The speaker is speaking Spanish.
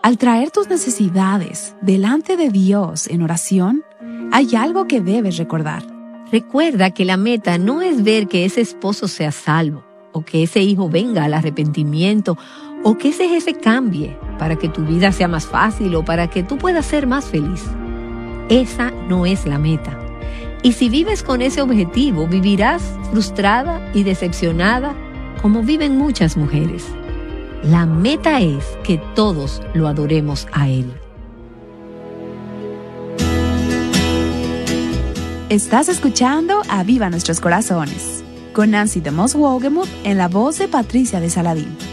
Al traer tus necesidades delante de Dios en oración, hay algo que debes recordar. Recuerda que la meta no es ver que ese esposo sea salvo, o que ese hijo venga al arrepentimiento, o que ese jefe cambie para que tu vida sea más fácil o para que tú puedas ser más feliz. Esa no es la meta. Y si vives con ese objetivo, vivirás frustrada y decepcionada como viven muchas mujeres. La meta es que todos lo adoremos a Él. Estás escuchando Aviva Nuestros Corazones, con Nancy DeMoss Wogemuth en la voz de Patricia de Saladín.